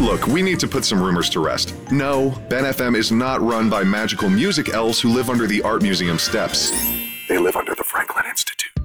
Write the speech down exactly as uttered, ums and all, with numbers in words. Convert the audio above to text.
Look, we need to put some rumors to rest. No, Ben F M is not run by magical music elves who live under the Art Museum steps. They live under the Franklin Institute.